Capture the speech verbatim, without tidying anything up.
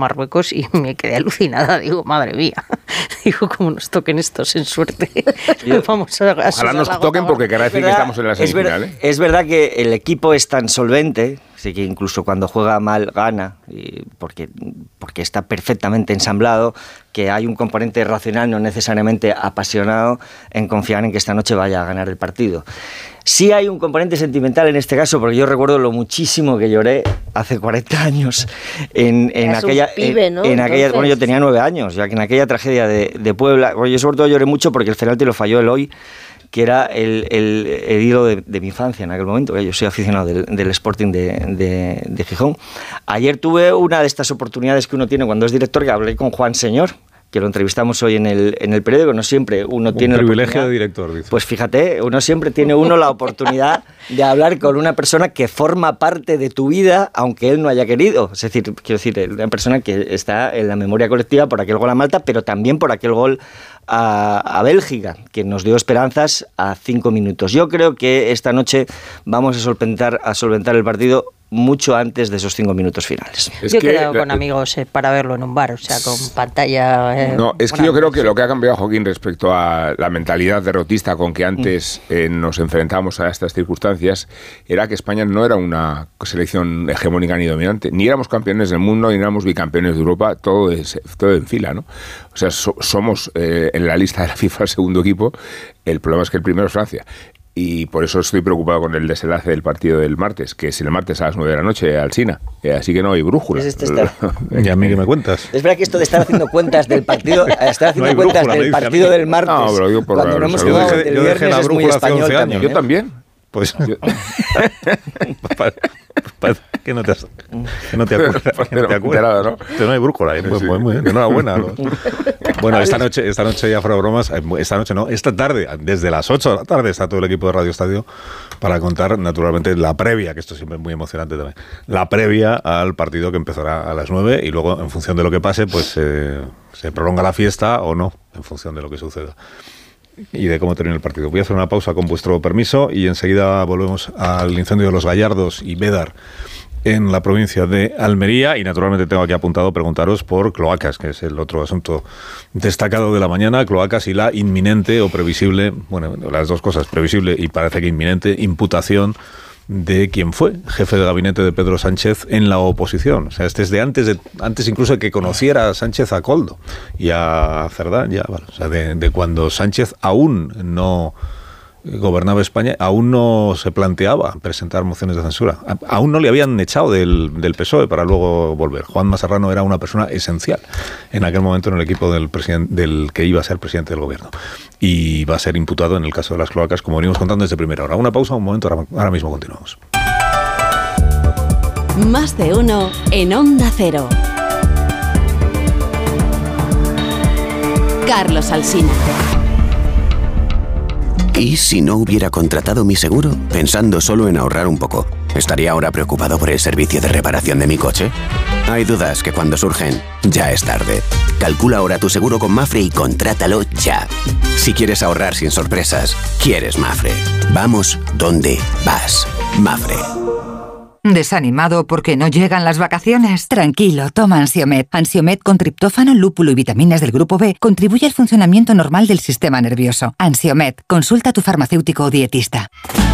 Marruecos y me quedé alucinada. Digo, madre mía, digo, como nos toquen estos en suerte. Vamos a, a Ojalá nos toquen porque querrá decir que estamos en la semifinal. Es, ver, ¿eh? es verdad que el equipo es tan solvente, sí, que incluso cuando juega mal gana, y porque, porque está perfectamente ensamblado, que hay un componente racional, no necesariamente apasionado, en confiar en que esta noche vaya a ganar el partido. Sí hay un componente sentimental en este caso, porque yo recuerdo lo muchísimo que lloré hace cuarenta años en, en aquella... Pibe, ¿no? en, en aquella bueno, yo tenía nueve años, ya que en aquella tragedia de, de Puebla, bueno, yo sobre todo lloré mucho porque el penalti lo falló Eloy, que era el, el, el ídolo de, de mi infancia en aquel momento, que yo soy aficionado del, del Sporting de, de, de Gijón. Ayer tuve una de estas oportunidades que uno tiene cuando es director, que hablé con Juan Señor, que lo entrevistamos hoy en el, en el periódico. No siempre uno Un tiene privilegio de director, dice. Pues fíjate, uno siempre tiene uno la oportunidad de hablar con una persona que forma parte de tu vida, aunque él no haya querido. Es decir, quiero decir, una persona que está en la memoria colectiva por aquel gol a Malta, pero también por aquel gol a, a Bélgica, que nos dio esperanzas a cinco minutos. Yo creo que esta noche vamos a solventar, a solventar el partido mucho antes de esos cinco minutos finales. Es yo he quedado con la, amigos eh, para verlo en un bar, o sea, con pantalla... Eh, no, es que yo creo que lo que ha cambiado, Joaquín, respecto a la mentalidad derrotista con que antes eh, nos enfrentamos a estas circunstancias, era que España no era una selección hegemónica ni dominante. Ni éramos campeones del mundo, ni éramos bicampeones de Europa, todo, es, todo en fila, ¿no? O sea, so, somos eh, en la lista de la FIFA el segundo equipo, el problema es que el primero es Francia. Y por eso estoy preocupado con el desenlace del partido del martes, que es el martes a las nueve de la noche, Alsina. Así que no hay brújula. Es este estar... ¿Y a mí qué me cuentas? Es verdad que esto de estar haciendo cuentas del partido, estar haciendo no cuentas brújula, del partido del martes, no, pero digo por cuando no hemos jugado el viernes, es muy español también. Yo también. Pues yo... que no te, has, que no te acuerdas. Que no te acuerdas. ¿No? no hay brújula. ¿eh? Pues, sí. Muy, muy bien. Enhorabuena. ¿no? Bueno, esta noche, esta noche ya fuera bromas, esta noche no, esta tarde, desde las ocho de la tarde está todo el equipo de Radio Estadio para contar naturalmente la previa, que esto siempre es muy emocionante también, la previa al partido que empezará a las nueve y luego en función de lo que pase, pues eh, se prolonga la fiesta o no, en función de lo que suceda y de cómo termine el partido. Voy a hacer una pausa con vuestro permiso y enseguida volvemos al incendio de los Gallardos y Bédar en la provincia de Almería y naturalmente tengo aquí apuntado preguntaros por cloacas, que es el otro asunto destacado de la mañana, cloacas y la inminente o previsible, bueno, las dos cosas, previsible y parece que inminente, imputación de quien fue jefe de gabinete de Pedro Sánchez en la oposición. O sea, este es de antes, de, antes incluso de que conociera a Sánchez a Koldo y a Cerdá, ya, bueno, o sea, de, de cuando Sánchez aún no gobernaba España, aún no se planteaba presentar mociones de censura. A, aún no le habían echado del, del P S O E para luego volver. Juanma Serrano era una persona esencial en aquel momento en el equipo del, presidente, del que iba a ser presidente del gobierno. Y va a ser imputado en el caso de las cloacas, como venimos contando desde primera hora. Una pausa, un momento, ahora, ahora mismo continuamos. Más de uno en Onda Cero. Carlos Alsina. ¿Y si no hubiera contratado mi seguro? Pensando solo en ahorrar un poco, ¿estaría ahora preocupado por el servicio de reparación de mi coche? Hay dudas que cuando surgen, ya es tarde. Calcula ahora tu seguro con Mafre y contrátalo ya. Si quieres ahorrar sin sorpresas, quieres Mafre. Vamos donde vas. Mafre. ¿Desanimado porque no llegan las vacaciones? Tranquilo, toma Ansiomed. Ansiomed con triptófano, lúpulo y vitaminas del grupo B contribuye al funcionamiento normal del sistema nervioso. Ansiomed, consulta a tu farmacéutico o dietista.